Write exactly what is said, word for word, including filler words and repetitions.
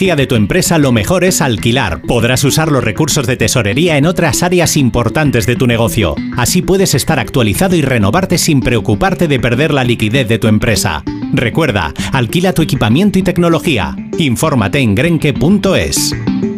tecnología de tu empresa, lo mejor es alquilar. Podrás usar los recursos de tesorería en otras áreas importantes de tu negocio. Así puedes estar actualizado y renovarte sin preocuparte de perder la liquidez de tu empresa. Recuerda, alquila tu equipamiento y tecnología. Infórmate en grenke punto es.